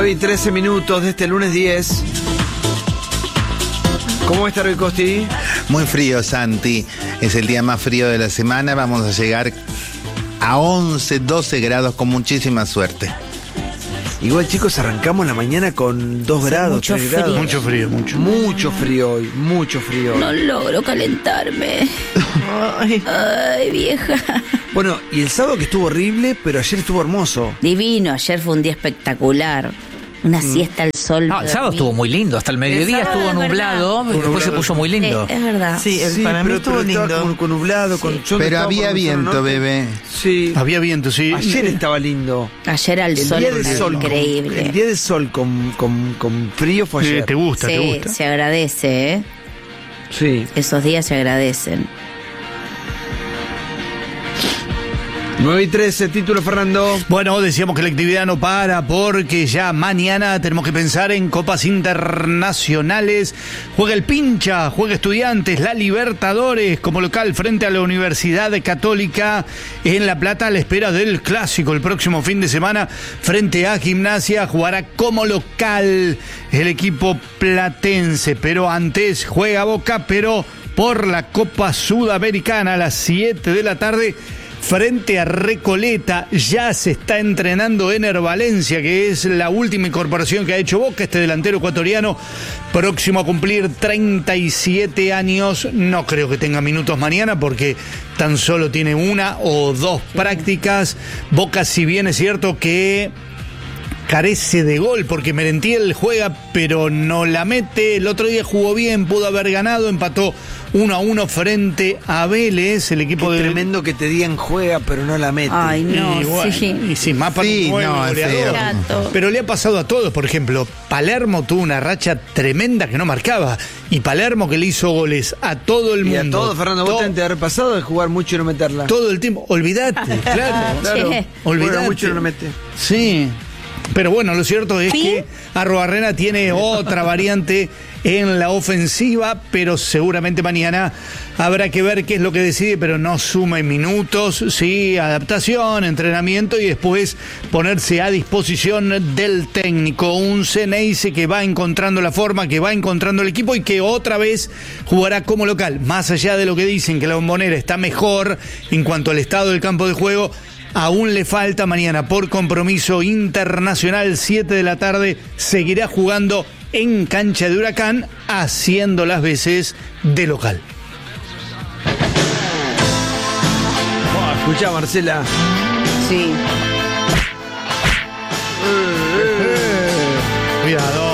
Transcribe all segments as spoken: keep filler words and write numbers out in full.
nueve y trece minutos de este lunes diez. ¿Cómo va a estar hoy, Costi? Muy frío, Santi. Es el día más frío de la semana. Vamos a llegar a once, doce grados con muchísima suerte. Igual, chicos, arrancamos la mañana con dos Sí, grados, mucho tres frío. grados. Mucho frío, mucho. Mucho frío hoy, mucho frío hoy. No logro calentarme. Ay, vieja. Bueno, y el sábado que estuvo horrible, pero ayer estuvo hermoso. Divino, ayer fue un día espectacular. Una siesta al sol. No, el sábado estuvo muy lindo, hasta el mediodía El sábado estuvo es nublado, verdad. después se puso muy lindo. Sí, es verdad. Sí, el, Sí, para mí pero, estuvo pero estaba lindo. con, con nublado, con yo Pero estaba había por el viento, norte. bebé. Sí. Había viento, sí. Ayer estaba lindo. Ayer al El sol día de fue sol, increíble. el día de sol con, con, con frío fue Sí, ayer. te gusta, te Sí, gusta. se agradece, ¿eh? Sí. Esos días se agradecen. nueve y trece, título, Fernando. Bueno, decíamos que la actividad no para porque ya mañana tenemos que pensar en copas internacionales. Juega el Pincha, juega Estudiantes, la Libertadores como local frente a la Universidad Católica en La Plata a la espera del clásico el próximo fin de semana frente a Gimnasia. Jugará como local el equipo platense, pero antes juega Boca, pero por la Copa Sudamericana a las siete de la tarde. Frente a Recoleta, ya se está entrenando Ener Valencia, que es la última incorporación que ha hecho Boca, este delantero ecuatoriano, próximo a cumplir treinta y siete años. No creo que tenga minutos mañana porque tan solo tiene una o dos prácticas. Boca, si bien es cierto que carece de gol porque Merentiel juega pero no la mete. El otro día jugó bien, pudo haber ganado, empató uno a uno frente a Vélez, el equipo Qué de... tremendo que te digan juega, pero no la mete. Ay, no, y, bueno, sí. y sin más para Sí, un nuevo no, es goleador. feo. Gato. Pero le ha pasado a todos. Por ejemplo, Palermo tuvo una racha tremenda que no marcaba. Y Palermo que le hizo goles a todo el Y mundo. a todo, Fernando, vos To- tenés que haber pasado de jugar mucho y no meterla. Todo el tiempo. Olvídate, claro. Claro. Che. Olvídate. Juega mucho y no la mete. Sí. Pero bueno, lo cierto es ¿Sí? que Arruabarrena tiene otra variante en la ofensiva, pero seguramente mañana habrá que ver qué es lo que decide, pero no suma en minutos, sí, adaptación, entrenamiento y después ponerse a disposición del técnico. Un Ceneice que va encontrando la forma, que va encontrando el equipo y que otra vez jugará como local. Más allá de lo que dicen que la Bombonera está mejor en cuanto al estado del campo de juego, aún le falta. Mañana por compromiso internacional, siete de la tarde, seguirá jugando en cancha de Huracán, haciendo las veces de local. Oh, escuchá, Marcela. Sí. Cuidado.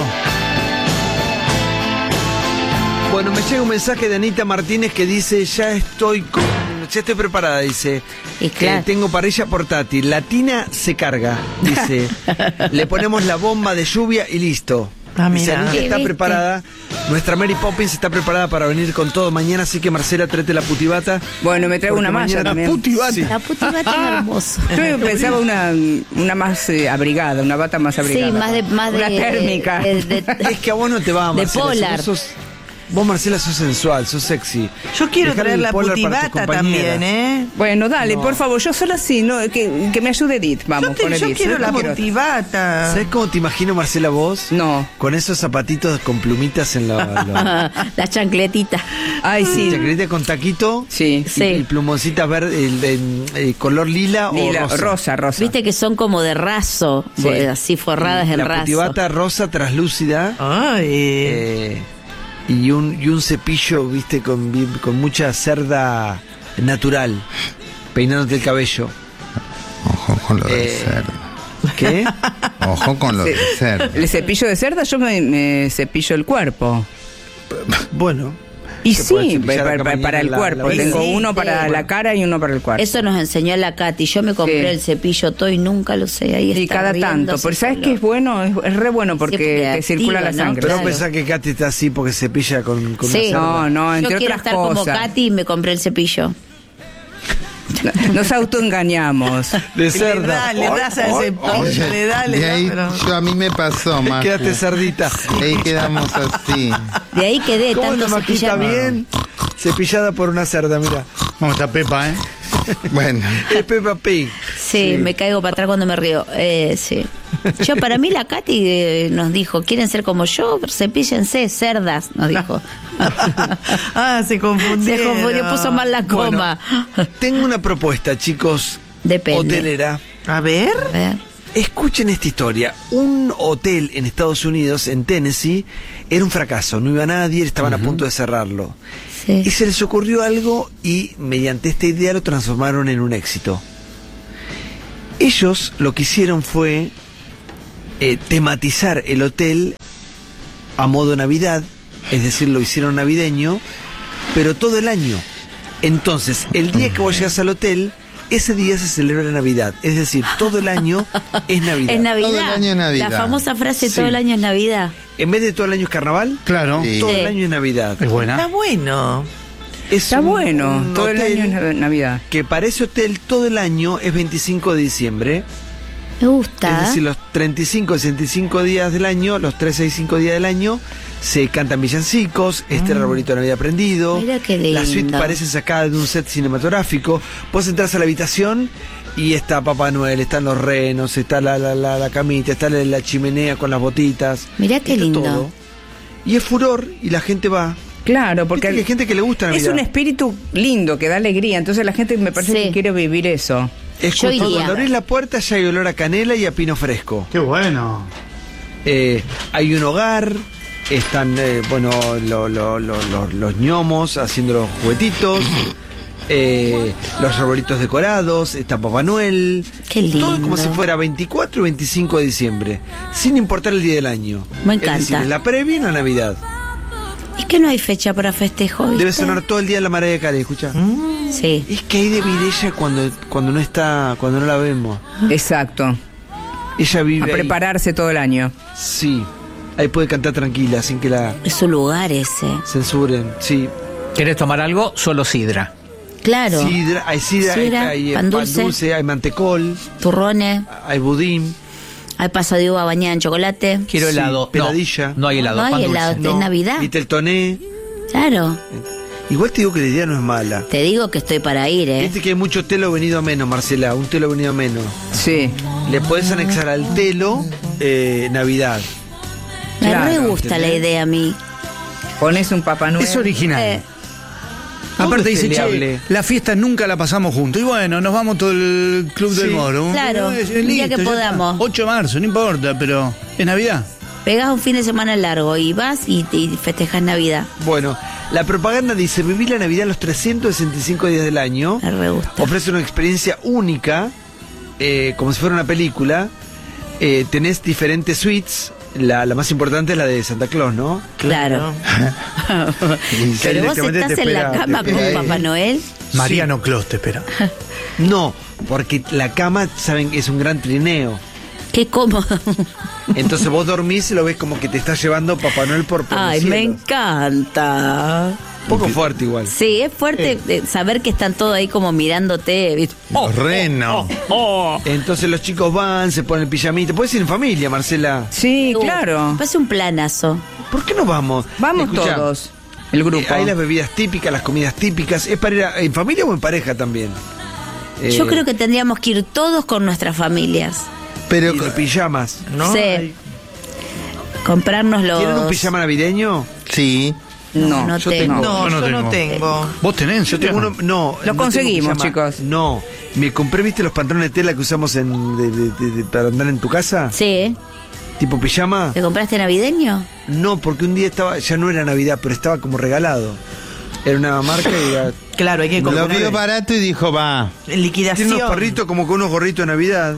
Bueno, me llega un mensaje de Anita Martínez que dice, ya estoy con, ya estoy preparada, dice. Y claro. Eh, tengo parrilla portátil, la tina se carga, dice. Le ponemos la bomba de lluvia y listo. Ah, Dice, mira. Anita Sí, está ¿viste? preparada. Nuestra Mary Poppins está preparada para venir con todo mañana, así que Marcela, tráete la putibata. Bueno, me traigo Porque una malla mañana- también. Putibata. Sí. La puta es hermoso. Yo pensaba una, una más eh, abrigada, una bata más abrigada. Sí, más de... Más una de térmica. de- de- Es que a vos no te va, De Marcela. polar. Vos, sos- vos, Marcela, sos sensual, sos sexy. Yo quiero Dejale traer el la polar para tus putibata compañeras. también, ¿eh? Bueno, dale, No. por favor, yo solo así, ¿no? que, que me ayude Edith, vamos, Yo, te- con yo Edith. quiero ¿eh? la No quiero- putibata. ¿Sabes cómo te imagino, Marcela, vos? No. Con esos zapatitos con plumitas en la... la la chancletita. Ay, sí. chaquetita con taquito. Sí. Y, Sí. y plumoncitas verde, el, el- el color lila, Lila, o rosa. rosa, rosa. Viste que son como de raso, Sí. bo- así forradas en La raso. putibata rosa translúcida. Ay. eh, y, un, y un cepillo, viste, con, bi- con mucha cerda natural. Peinándote el cabello. Ojo con lo del Eh, cerdo. ¿Qué? Ojo con lo Sí. del cerdo. El cepillo de cerda, yo me, me cepillo el cuerpo. Bueno. Y Se puede sí, cepillar para, acá para- mañana para el la- cuerpo. la- Tengo Sí, uno sí. para la cara y uno para el cuerpo. Eso nos enseñó la Katy. Yo me compré Sí. el cepillo todo y nunca lo sé. Ahí Y está cada tanto. riéndose Porque ¿sabes solo. qué es bueno? Es, es re bueno porque porque te activa, circula la ¿no? sangre. Pero Claro. pensá que Katy está así porque cepilla con, con Sí. una cerda. No, no, entre Yo quiero otras estar como cosas. Katy y me compré el cepillo. Nos autoengañamos. De Le cerda. da, le das a ese cepillo, le da, le De da, ahí pero... yo, a mí me pasó, Macu. Quédate cerdita. Ahí quedamos así. De ahí quedé ¿Cómo tanto la maquita cepillarme. bien? Cepillada por una cerda, mira. ¿Cómo está Pepa, eh? Bueno. Es Peppa Pig. Sí, me caigo para atrás cuando me río. Eh, sí. Yo, para mí, la Katy eh, nos dijo: ¿quieren ser como yo? Cepíllense, cerdas, nos dijo. Ah, se confundió. Se confundió, puso mal la Bueno, coma. tengo una propuesta, chicos. Depende. Hotelera. A ver. A ver. Escuchen esta historia. Un hotel en Estados Unidos, en Tennessee, era un fracaso. No iba nadie, estaban a punto de cerrarlo. Sí. Y se les ocurrió algo y mediante esta idea lo transformaron en un éxito. Ellos lo que hicieron fue eh, tematizar el hotel a modo Navidad, es decir, lo hicieron navideño, pero todo el año. Entonces, el día que vos llegas al hotel, ese día se celebra Navidad. Es decir, todo el año es Navidad. Es Navidad. Todo el año es Navidad. La famosa frase: Sí. todo el año es Navidad. En vez de todo el año es carnaval, Claro. Sí. todo Sí. el año es Navidad. Es buena. Está bueno. Es Está un- bueno, un todo el hotel año es Nav- Navidad. que para ese hotel todo el año es veinticinco de diciembre. Me gusta. Es decir, los treinta y cinco, sesenta y cinco días del año, los trescientos sesenta y cinco días del año, se cantan villancicos, este arbolito de Navidad prendido. Mira qué La suite lindo. parece sacada de un set cinematográfico. Vos entras a la habitación y está Papá Noel, están los renos, está la, la, la, la camita, está la, la chimenea con las botitas. Mirá qué está lindo. todo. Y es furor y la gente va. Claro, porque Viste que hay gente que le gusta es Navidad. un espíritu lindo que da alegría. Entonces la gente me parece Sí. que quiere vivir eso. Es Yo justo iría. cuando abrís la puerta ya hay olor a canela y a pino fresco. Qué bueno. Eh, hay un hogar, están eh, bueno lo- lo- lo- lo- los ñomos haciendo los juguetitos, eh, los arbolitos decorados, está Papá Noel. Qué lindo. Todo como si fuera veinticuatro y veinticinco de diciembre, sin importar el día del año. Me Es decir, encanta. en la previa y en la Navidad. Es que no hay fecha para festejo, ¿viste? Debe sonar todo el día la Mariah Carey, escucha. Sí. Es que hay de vivir ella cuando, cuando no está, cuando no la vemos. Exacto. Ella A vive ahí. prepararse todo el año. Sí. Ahí puede cantar tranquila, sin que la Es su lugar ese. censuren. Sí. ¿Querés tomar algo? Solo sidra. Claro. Sidra, hay sidra, Sidra, hay, hay pan pan dulce. dulce, hay mantecol, Turrones. hay budín. Hay paso de uva bañada en chocolate. Quiero Sí, helado. peladilla. No, no hay helado. No hay pan helado. dulce. ¿Es Navidad? Vitel toné. Claro. Igual te digo que la idea no es mala. Te digo que estoy para ir, ¿eh? Viste que hay mucho telo venido a menos, Marcela. Un telo venido a menos. Sí. Le podés anexar al telo eh, Navidad. Me claro, re gusta la ¿entendés? idea a mí. Pones un Papá Noel. Es original. Eh, Aparte Todo es dice, che, peleable. la fiesta nunca la pasamos juntos. Y bueno, nos vamos todo el club del Sí, Moro. claro, Eh, el día que ya está. podamos. ocho de marzo, no importa, pero es Navidad. Pegás un fin de semana largo y vas y, y festejas Navidad. Bueno, la propaganda dice vivir la Navidad los trescientos sesenta y cinco días del año. Me re gusta. Ofrece una experiencia única, eh, como si fuera una película. Eh, tenés diferentes suites. La, la más importante es la de Santa Claus, ¿no? Claro. Y ya Pero vos directamente estás te en la espera- cama te con espera ahí. Papá Noel. Mariano Clos te espera. No, porque la cama, saben, es un gran trineo. Qué cómodo. Entonces vos dormís y lo ves como que te está llevando Papá Noel por, por los Ay, me cielos. encanta. Un poco fuerte igual. Sí, es fuerte eh, saber que están todos ahí como mirándote. ¿viste? Los renos. Entonces los chicos van, se ponen el pijamita. Puedes ir en familia, Marcela. Sí, Uh, claro. Me parece un planazo. ¿Por qué no vamos? Vamos Escuchá, todos. El grupo. eh, hay las bebidas típicas, las comidas típicas. ¿Es para ir a- en familia o en pareja también? Yo Eh, creo que tendríamos que ir todos con nuestras familias. Pero y de pijamas. ¿No? Sí. Ay, Comprarnos los. ¿Tienen un pijama navideño? sí. No. No Yo tengo. tengo. No, yo no yo no tengo. tengo. ¿Vos tenés? Yo tengo uno. No. Lo no conseguimos, tengo pijama. chicos. No. Me compré, ¿viste los pantalones de tela que usamos en, de- de- de- de- para andar en tu casa? Sí. ¿Tipo pijama? ¿Te compraste navideño? No, porque un día estaba, ya no era Navidad, pero estaba como regalado. Era una marca y era- Claro, hay que Lo comprar. vio barato y dijo, va. En liquidación. tiene unos perritos como con unos gorritos de Navidad.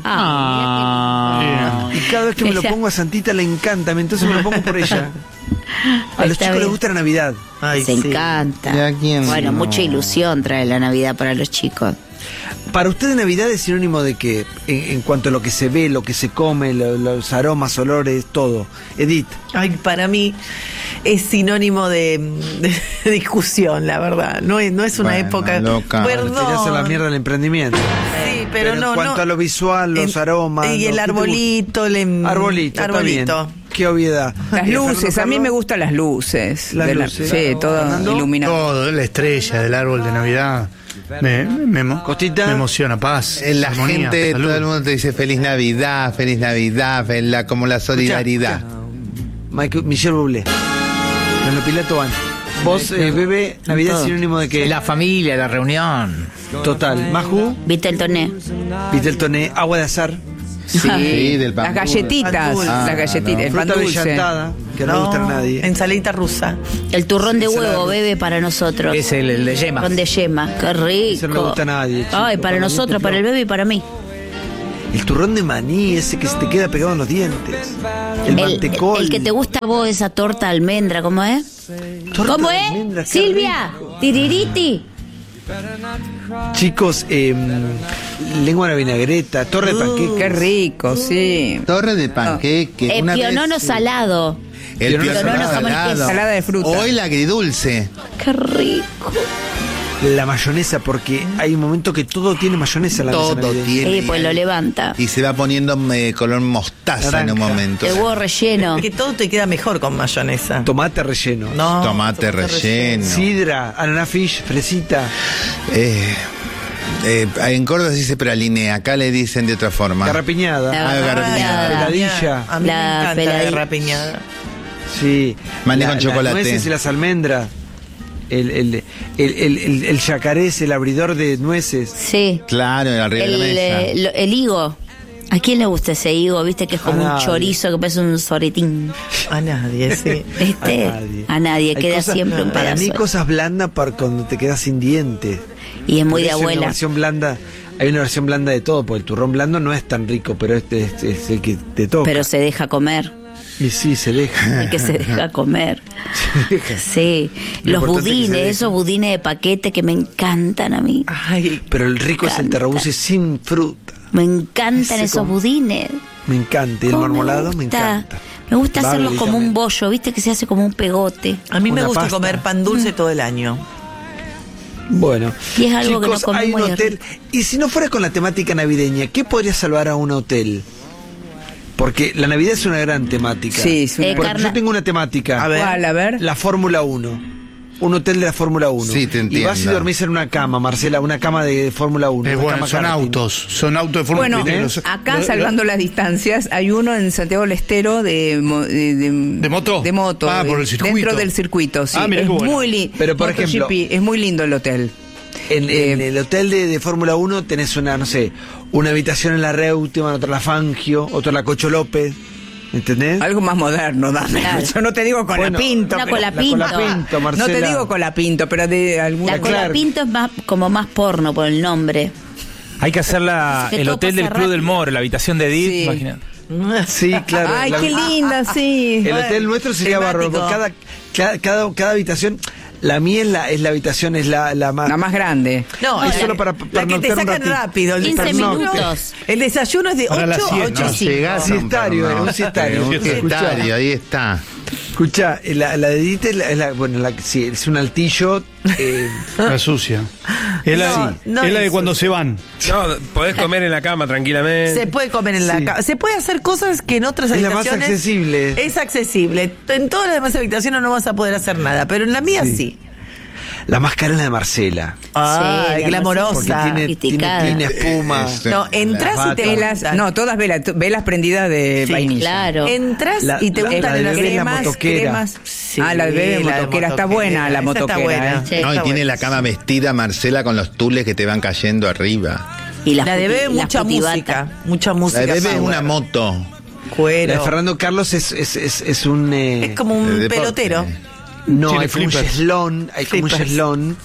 Ah, Y cada vez que me lo Ella- pongo a Santita le encanta, entonces me lo pongo por ella. A los Está chicos les bien. gusta la Navidad. Ay, Se sí. encanta. ¿Y a quién Bueno, no? mucha ilusión trae la Navidad para los chicos. Para ustedes Navidad es sinónimo de que, en, en cuanto a lo que se ve, lo que se come, lo- los aromas, olores, todo. Edith, Ay, para mí es sinónimo de, de discusión, la verdad. No es, no es una Bueno, época. loca. te tiras a la mierda el emprendimiento. Sí, pero, Pero no. en cuanto no. a lo visual, los En- aromas, Y ¿no? el ¿Qué te arbolito, el Arbolito, arbolito. está bien. Qué obviedad. Las ¿Y a luces, Fernando a mí Carlos? me gustan las luces. Las de la- luces. Sí, Claro. todo Fernando. iluminado. Todo, la estrella del árbol de Navidad. Me, me, emo- Costita. me emociona, paz. Eh, La armonía, gente, salud. todo el mundo te dice feliz Navidad, feliz Navidad, fel- la- como la solidaridad. Michael- Michelle Bublé. Los Pilato van. Vos, eh, bebé, Navidad es sinónimo de que. La familia, la reunión. Total. Maju, Viteltoné. Viteltoné, agua de azar, Sí, del pan Las galletitas, Pan dulce. las galletitas, el pan fruta dulce. brillantada, que no, le gusta a nadie. Ensaladita rusa. El turrón de Ensalada huevo, rusa. bebe, para nosotros. Es el, el de yema. Turrón de yema. Qué rico. Eso no le gusta a nadie, chico. Ay, para Para nosotros, gusto, para el no. bebé y para mí. El turrón de maní, ese que se te queda pegado en los dientes. El, El, mantecol. el que te gusta a vos, esa torta de almendra, ¿cómo es? Torta ¿Cómo de es? almendra, qué Silvia, rico. tiririti. Chicos, eh, lengua a la vinagreta, torre de panqueque. Qué rico, sí. Torre de panqueque. El una vez- pionono salado. El Pionono pionono jamón y queso. salado. Ensalada de fruta. Hoy el agridulce. Qué rico. La mayonesa, porque hay un momento que todo tiene mayonesa en la mesa Todo navideña. tiene. Sí, pues lo levanta. Y se va poniendo eh, color mostaza en un Naranja. momento. El huevo relleno. Que todo te queda mejor con mayonesa. Tomate relleno. No, Tomate relleno. Sidra, ananá fish, fresita. Eh, eh, en Córdoba se dice praline, acá le dicen de otra forma. Garrapiñada. La Ah, garrapiñada. Peladilla. A mí La me encanta peladilla. la garrapiñada. Sí. Maní La- con chocolate. Las nueces y las almendras. El, el, el, el, el, el yacaré es el abridor de nueces. Sí. Claro, arriba de la El, mesa. eh, lo- el higo. ¿A quién le gusta ese higo? ¿Viste que es como A un nadie. chorizo que parece un soretín? A nadie, sí. ¿Viste? A nadie. A nadie, Hay queda cosas- siempre un Para pedazo. mí cosas blandas para cuando te quedas sin dientes. Y es muy Por de eso hay una abuela. versión blanda, hay una versión blanda de todo, porque el turrón blando no es tan rico, pero este es, es el que te toca. Pero se deja comer. Y sí, se deja. El que se deja comer. Sí. Lo Los importante es que se budines, deje. esos budines de paquete que me encantan a mí. Ay, Pero el rico es el encanta. terrabuzzi sin fruta. Me encantan Ese esos como- budines. Me encanta. Y el ¿Cómo marmolado me gusta? encanta. Me gusta Barbie hacerlos como también. un bollo, ¿viste? Que se hace como un pegote. a mí me Una gusta pasta. comer pan dulce Mm. todo el año. Bueno, Y es algo que chicos, no comemos hay un y es hotel. rico. Y si no fuera con la temática navideña, ¿qué podría salvar a un hotel? Porque la Navidad es una gran temática. Sí, es una- Eh, Porque carna- yo tengo una temática. A ver. ¿Cuál? A ver. La Fórmula uno. Un hotel de la Fórmula uno. Sí, te Y vas y entiendo. dormís en una cama, Marcela, una cama de Fórmula uno. Eh, una bueno, cama son karting. autos, son autos de forma Bueno, peligrosa. acá, Lo- salvando las distancias, hay uno en Santiago del Estero de, mo- de, de- ¿De moto? De moto. Ah, por el eh, circuito. Dentro del circuito, sí. Ah, mirá es qué bueno. muy lindo. Pero, por ejemplo- es muy lindo el hotel. En, Eh, en el hotel de, de Fórmula uno tenés una, no sé, una habitación en la Reutemann, otra en la Fangio, otra en la Cocho López. ¿Entendés? Algo más moderno, dame. Claro. Yo no te digo con Bueno, la pinto. Una pero- colapinto. La Colapinto, No Marcela. te digo con la pinto, pero de alguna. La Claro. colapinto es más, como más porno por el nombre. Hay que hacer la, Que el todo hotel del pasa Club del rápido. Moro, la habitación de Edith, Sí. imagínate. Sí, claro. Ay, La- qué linda, sí. El hotel nuestro sería Temático. bárbaro. Cada, cada, cada, cada habitación, la mía es la, es la habitación, es la, la más. La más grande. No, Es la, solo para la que te pernoctar un sacan ratito. rápido. El quince desayuno- minutos. El desayuno es de Para la ocho a siesta. ocho y No cinco. llegás a Siestario, pernocte, un siestario. Un Escuchá. siestario, ahí está. Escucha, la, la de Edith es la, es la- bueno, la, sí, es un altillo. Eh, La sucia. Es la, No, no es la de es cuando sucia. se van. No, podés comer en la cama tranquilamente. Se puede comer en la Sí. cama. Se puede hacer cosas que en otras Es la más habitaciones. accesible. Es accesible. En todas las demás habitaciones no vas a poder hacer nada, pero en la mía sí. Sí. la más cara es la de Marcela. Ay, la glamorosa. Porque tiene, tiene, Sofisticada. tiene espuma. Es- No, entras y te Velas, gustan. no, todas velas, t- velas prendidas de Sí, vainilla. Claro. Entras La- y te la- gustan la de las bebé es la cremas. motoquera. cremas. Sí, ah, la de bebé la de motoquera. Está buena la Esa motoquera. Está buena. ¿eh? Sí. No, y Está tiene buena. la cama vestida, Marcela, con los tules que te van cayendo arriba. Y las La de puti- bebé, las mucha putibatas. música. Mucha La música. de bebé es power. una moto. La Cuero. de Fernando Carlos es, es, es, es un. eh, Es como de un deporte. pelotero. No, Tiene hay como un flippers. cheslón, hay como un Flippers. cheslón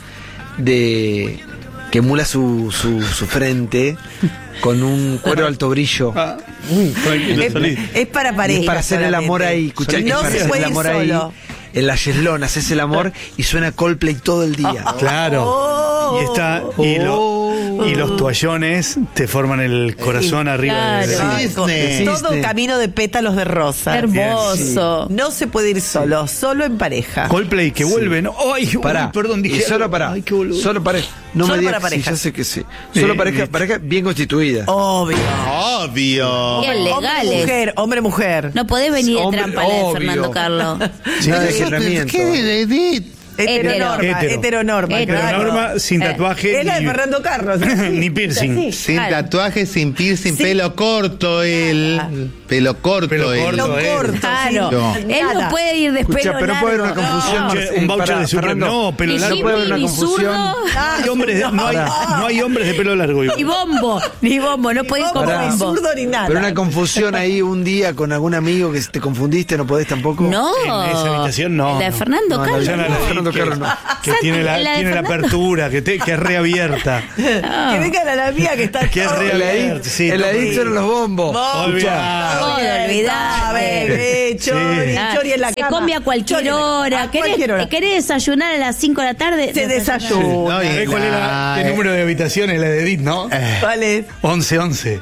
de que emula su, su, su frente con un cuero de alto brillo. Ah, tranquilo, Es, salí. es para Y pareja. es para hacer el amor ahí, escuchar que es No para se hacer puede el ir amor ahí. solo. En la cheslón haces el amor y suena Coldplay todo el día. Claro. Oh. Y está. Y, lo- y los toallones te forman el corazón arriba de, claro. de- Ay, con- Cisne. Todo Cisne. camino de pétalos de rosa. Hermoso. No se puede ir solo, solo en pareja. Coldplay que vuelven. Ay, uy, Pará. perdón, dije. Y solo algo. para. Ay, qué boludo. Solo pareja. No Solo me digas para que sí, parejas. ya sé que sí. Solo Eh, pareja, listo. pareja bien constituida. Obvio. Obvio. Bien Hombre, legales. mujer, hombre, mujer. No podés venir de Hombre, trampa la de obvio. Fernando Carlos. Sí, Ay, de agendamiento. ¿qué, Edith? Heteronorma, Hetero. heteronorma. Heteronorma, claro. sin tatuaje Es la de ni, Fernando Carlos. ni piercing. Sí. Sin Claro. tatuaje, sin piercing, Sí. pelo corto él. Pelo corto Pelo él. corto. Lo él. corto. Claro. sí. No. Él Nada. no puede ir de pelo Escucha, pero no puede haber una largo. confusión. Un voucher- un voucher Pará, de Supreme. Fernando. No, pelo Ni largo. no puede haber Jimmy, una ni confusión. zurdo, Ah, Hay hombres de- no, hay, no hay hombres de pelo largo. Iván. ni bombo, ni bombo, no puede ir con Pará. Ni bombo. zurdo ni nada. Pero una confusión ahí un día con algún amigo que te confundiste, no podés tampoco. No. En esa habitación no, La de no. Fernando No, no, Carlos. Ya no la no. vi, Fernando que, Carlos no. que Santi, tiene la, la de tiene la Fernando. apertura, que, te, que es reabierta. Que vengan a la mía que está Que es todo real. El bien. edit, Sí, el no, edit pero- eran los bombos. Olvidado. Todo, olvidate. Bebé, Chori, Ah, Chori en la se cama. come a cualquier Chori en la- hora. a ¿Querés, cualquier hora. ¿Querés desayunar a las cinco de la tarde? Se desayuna. No, y ¿Sabés cuál era? la- ¿Qué número de habitación es la de Edith, no? ¿Cuál es? once once.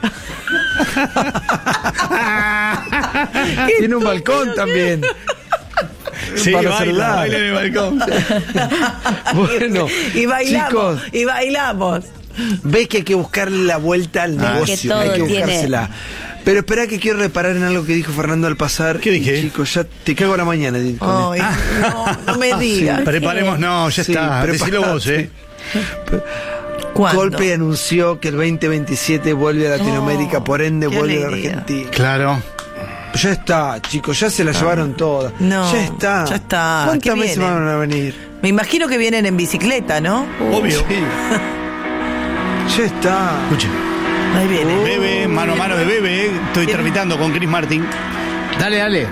Tiene un balcón también. Sí, Para baila, celular. baila en el balcón. Bueno, Y bailamos. chicos, Y bailamos. ves que hay que buscarle la vuelta al Ah, negocio, que todo hay que tiene- buscársela. Pero espera que quiero reparar en algo que dijo Fernando al pasar. ¿Qué dije? Chicos, ya te cago a la mañana. Edith, con Ay, no, no me digas. Preparemos, no, ya Sí, está. Decilo preparate. vos, ¿eh? ¿Cuándo? Coldplay anunció que el veinte veintisiete vuelve a Latinoamérica, Oh, por ende qué vuelve a alegría. Argentina. Claro. Ya está, chicos, ya se la llevaron todas. No, ya está. ya está. ¿Qué ¿Cuántas veces viene? van a venir? Me imagino que vienen en bicicleta, ¿no? Obvio. Sí. Ya está. Escuche. Ahí viene. Bebe, mano a mano de Bebe, eh. Estoy tramitando con Chris Martin. Dale, dale.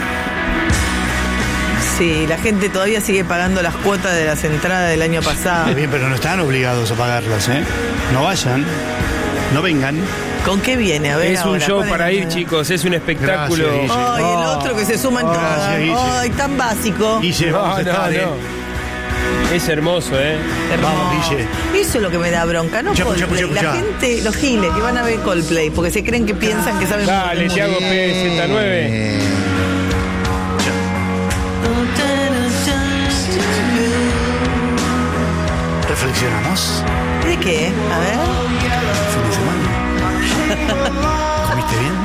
Sí, la gente todavía sigue pagando las cuotas de las entradas del año pasado. Está bien, pero no están obligados a pagarlas, ¿eh? No vayan, no vengan. ¿Con qué viene? A ver. Es un ahora, show ¿cuál es para la ir, novedad? chicos. Es un espectáculo. Gracias, Guille. Ay, el otro que se suma en todo. Gracias, Guille. Ay, tan básico. Guille, No, vamos a no, estar, ¿eh? no. Es hermoso, ¿eh? Vamos, Guille. Eso es lo que me da bronca, ¿no? Escucha, escucha, Coldplay. escucha, La escucha. gente, los giles que van a ver Coldplay, porque se creen que piensan que saben Dale, mucho. Thiago P Z nueve. Eh, Reflexionamos. ¿De qué? A ver. Fin de semana. ¿Comiste bien?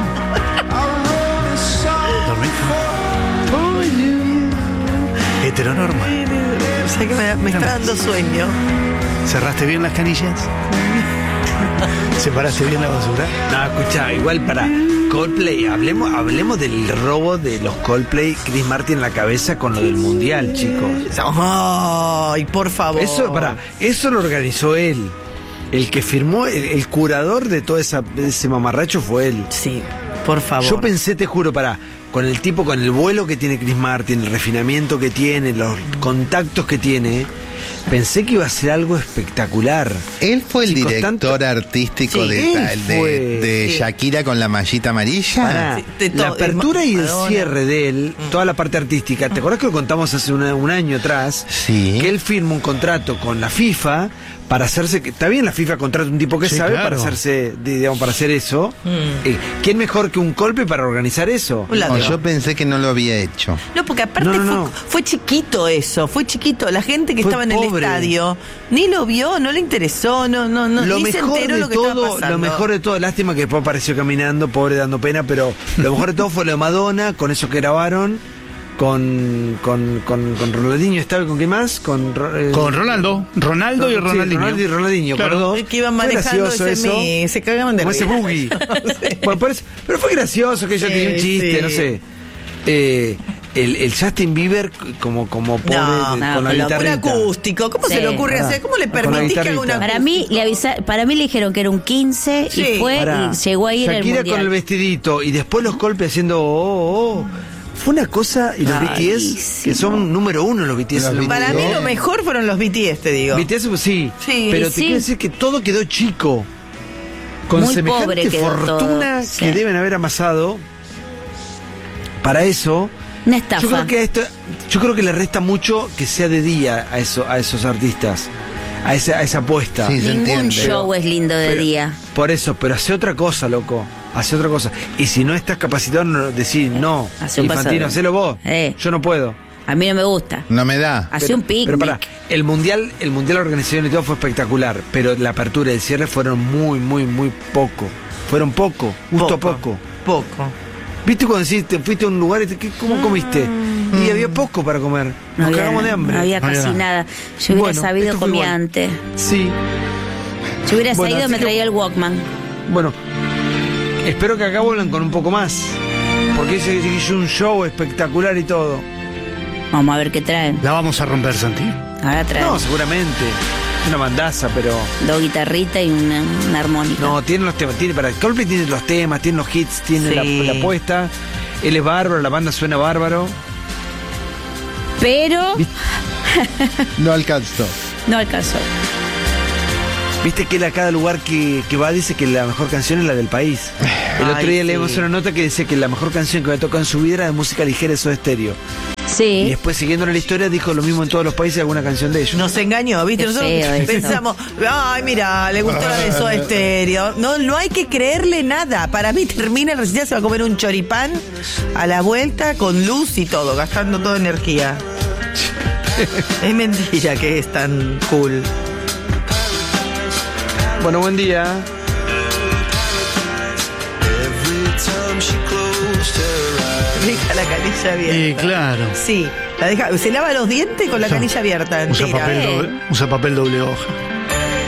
¿Dormiste? Heteronorma. O sea que me, me está dando sueño. ¿Cerraste bien las canillas? ¿Separaste bien la basura? No, escucha, igual para Coldplay, hablemos, hablemos del robo de los Coldplay, Chris Martin en la cabeza con lo del mundial, chicos. Ay, por favor. Eso, para, eso lo organizó él. El que firmó, el, el curador de todo esa, ese mamarracho fue él. Sí, por favor. Yo pensé, te juro, para, con el tipo, con el vuelo que tiene Chris Martin, el refinamiento que tiene, los contactos que tiene, pensé que iba a ser algo espectacular. Él fue el Chicos, director tanto- artístico Sí, de, él tal- de- fue, de sí. Shakira con la mallita amarilla. Pará, Sí, de la todo, apertura y el Madonna. cierre de él, toda la parte artística, ¿te acuerdas que lo contamos hace una- un año atrás? Sí. Que él firma un contrato con la FIFA para hacerse, que está bien, la FIFA contrata un tipo que Sí, sabe claro. para hacerse, digamos, para hacer eso. Mm. Eh, ¿Quién mejor que un Coldplay para organizar eso? Un No, ladrón. yo pensé que no lo había hecho. No, porque aparte No, no, no. Fue, fue chiquito eso, fue chiquito. La gente que Fue estaba en el pobre. estadio ni lo vio, no le interesó, no, no, no, Lo ni mejor se enteró de lo que estaba todo, pasando. lo mejor de todo, lástima que después apareció caminando, pobre dando pena, pero lo mejor de todo fue lo de Madonna, con eso que grabaron, con con, con, con Ronaldinho, ¿estaba con qué más? Con, Ro- eh, Con Ronaldo. Ronaldo y Sí, Ronaldinho. Ronaldo y Ronaldinho, Claro. perdón. Es que iban Fue manejando gracioso ese eso. mi- se cagaban de Como ese risa. boogie. Bueno, por eso- pero fue gracioso que ella Sí, tenía un chiste, sí. no sé. Eh, el, el Justin Bieber como, como pobre No, de- no, con la con lo- Un guitarrita. acústico, ¿cómo Sí. se le ocurre Pará. hacer? ¿Cómo le Con la permitís que haga guitarrita. una Para mí, le avisa, para mí le dijeron que era un quince Sí. y fue Pará. y llegó a ir al Shakira mundial. con el vestidito y después los golpes haciendo oh, oh. Fue una cosa, y los B T S, Rarísimo. que son número uno los B T S. Los Para mí lo mejor fueron los B T S, te digo. B T S, pues sí, Sí, pero te sí. quiero decir que todo quedó chico. Con Muy semejante pobre quedó fortuna todo, sí. que deben haber amasado para eso. Una estafa. Yo creo que a esto, yo creo que le resta mucho que sea de día a eso, a esos artistas, a esa, a esa apuesta. Sí, se Ningún entiende. show es lindo de Pero- día. Por eso, pero hace otra cosa, loco. Hace otra cosa. Y si no estás capacitado, no, decir no. Hace un Infantino, paso- hacelo vos. Eh. Yo no puedo. A mí no me gusta. No me da. Hace Pero- un picnic. Pero pará, el mundial, el mundial la organización y todo fue espectacular, pero la apertura y el cierre fueron muy, muy, muy poco. Fueron poco, justo poco. Poco. ¿Viste cuando decís, te fuiste a un lugar y te, ¿qué- ¿cómo comiste? Y había poco para comer. No Nos había, cagamos de hambre. no había No había casi nada. nada. Yo hubiera Bueno, sabido, esto fue comía igual. antes. Sí. Si hubiera Bueno, sabido, así me que- traía el Walkman. Bueno, espero que acá vuelvan con un poco más. Porque dice que hizo un show espectacular y todo. Vamos a ver qué traen. La vamos a romper, Santi. Ahora traen No, seguramente. Una bandaza, pero. dos guitarritas y una, una armónica. No, tiene los temas. Tiene para. Coldplay tiene los temas, tiene los hits, tiene Sí. la, la puesta. Él es bárbaro, la banda suena bárbaro. Pero No alcanzó. no alcanzó. Viste que él a cada lugar que, que va dice que la mejor canción es la del país. El Ay, otro día sí. leímos una nota que decía que la mejor canción que había tocado en su vida era de música ligera de Soda Stereo. Y Sí. después, siguiendo la historia, dijo lo mismo en todos los países, alguna canción de ellos. Nos engañó, ¿viste? Qué Nosotros feo eso. pensamos, ay, mira, le gustó la de Soda Stereo. No, no hay que creerle nada. Para mí termina el recital, se va a comer un choripán a la vuelta con luz y todo, gastando toda energía. Es mentira que es tan cool. Bueno, buen día. Deja la canilla abierta. Y claro. Sí, la deja, se lava los dientes con la Usa- canilla abierta Usa entera. papel, doble, usa papel doble hoja.